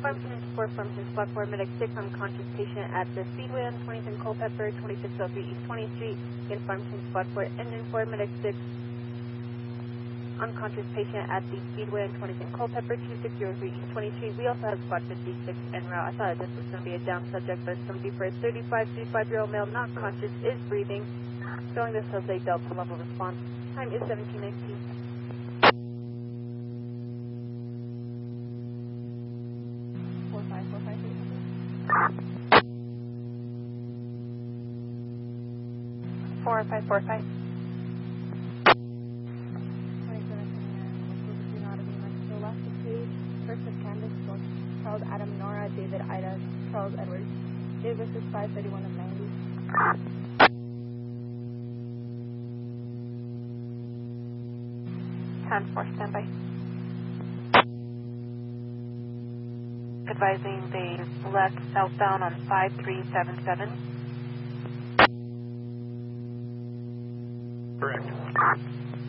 Inform transport from his platform medic 6 unconscious patient at the Speedway on 20th and Culpeper, 2603 East 20th Street. Inform transport engine 4 medic 6 unconscious patient at the Speedway on 20th and Culpeper, 2603 East 20th Street. We also have squad 56 en route. I thought this was going to be a down subject, but it's going to be for a 35-year-old male, not conscious, is breathing. Showing this as a Delta level response. Time is 17:19. Four, five, four, five. 27 last page. First of Candace, Charles Adam, Nora, David, Ida, Charles Edwards. Davis is 531 of 90. 10-4, standby. Advising they left southbound on 5377. Correct.